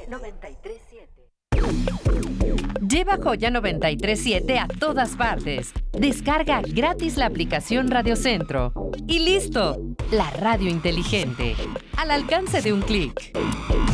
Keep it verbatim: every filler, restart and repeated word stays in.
noventa y tres siete. Lleva Joya noventa y tres siete a todas partes. Descarga gratis la aplicación Radio Centro. Y listo, la radio inteligente, al alcance de un clic.